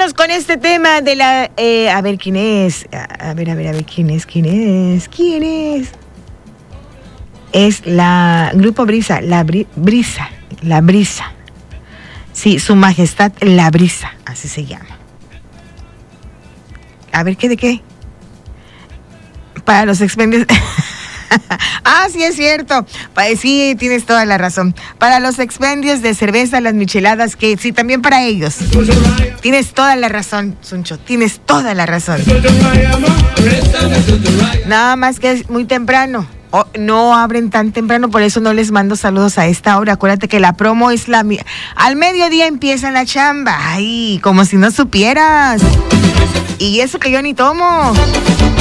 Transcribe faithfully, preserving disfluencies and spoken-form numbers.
vámonos con este tema de la... Eh, a ver, ¿quién es? A, a ver, a ver, a ver, ¿quién es? ¿Quién es? ¿Quién es? Es la... Grupo Brisa, la bri, Brisa, la Brisa. Sí, Su Majestad la Brisa, así se llama. A ver, ¿qué de qué? Para los expendios... Ah, sí, es cierto. Sí, tienes toda la razón. Para los expendios de cerveza, las micheladas, que sí, también para ellos. Tienes toda la razón, Suncho. Tienes toda la razón. Nada más que es muy temprano. Oh, no abren tan temprano, por eso no les mando saludos a esta hora. Acuérdate que la promo es la... Al mediodía empieza la chamba. Ay, como si no supieras. Y eso que yo ni tomo.